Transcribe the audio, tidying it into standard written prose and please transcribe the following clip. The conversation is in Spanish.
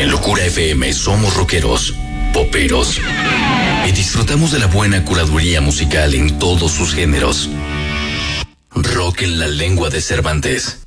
En Locura FM somos rockeros, poperos y disfrutamos de la buena curaduría musical en todos sus géneros. Rock en la lengua de Cervantes.